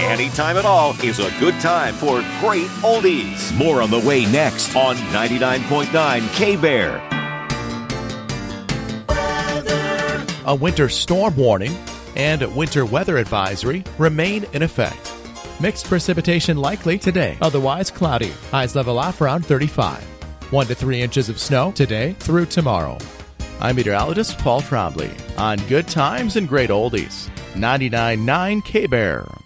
Anytime at all is a good time for great oldies. More on the way next on 99.9 K-Bear. A winter storm warning and winter weather advisory remain in effect. Mixed precipitation likely today, otherwise cloudy. Highs level off around 35. 1 to 3 inches of snow today through tomorrow. I'm meteorologist Paul Trombley on Good Times and Great Oldies. 99.9 K-Bear.